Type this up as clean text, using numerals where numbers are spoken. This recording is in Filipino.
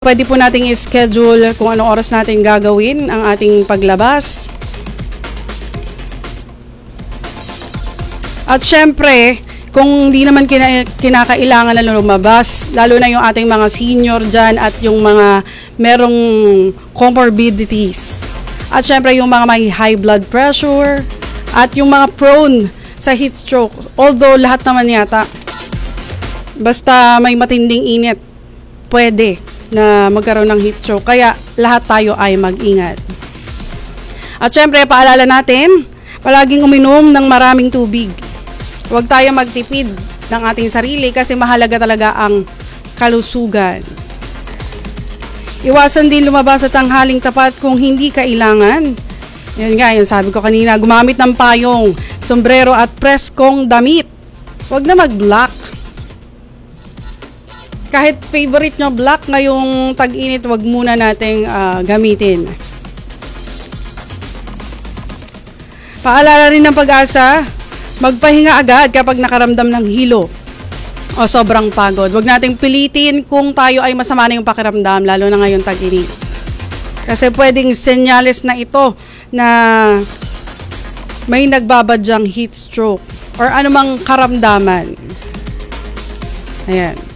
Pwede po nating i-schedule kung anong oras natin gagawin ang ating paglabas. At syempre, kung di naman kinakailangan na lumabas, lalo na yung ating mga senior dyan at yung mga merong comorbidities. At syempre, yung mga may high blood pressure at yung mga prone sa heat stroke. Although lahat naman yata, basta may matinding init, pwede na magkaroon ng heat stroke. Kaya lahat tayo ay mag-ingat. At syempre, paalala natin, palaging uminom ng maraming tubig. Huwag tayo magtipid ng ating sarili kasi mahalaga talaga ang kalusugan. Iwasan din lumabas sa tanghaling tapat kung hindi kailangan. Yan nga, yung sabi ko kanina, gumamit ng payong, sombrero at preskong damit. Huwag na mag-black. Kahit favorite nyo black ngayong tag-init, wag muna nating gamitin. Paalala rin ng Pag-asa, magpahinga agad kapag nakaramdam ng hilo o sobrang pagod. Wag nating pilitin kung tayo ay masama na yung pakiramdam, lalo na ngayong tag-init. Kasi pwedeng senyales na ito na may nagbabadyang heat stroke or anumang karamdaman. Ayan.